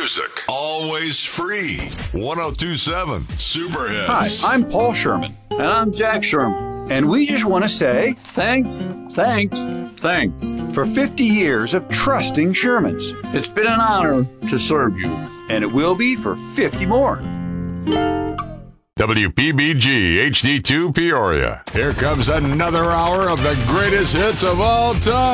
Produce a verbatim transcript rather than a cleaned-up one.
music. Always free. ten twenty-seven Super Hits. Hi, I'm Paul Sherman. And I'm Jack Sherman. And we just want to say Thanks, thanks, thanks. for fifty years of trusting Shermans. It's been an honor to serve you. And it will be for fifty more. W P B G H D two Peoria. Here comes another hour of the greatest hits of all time.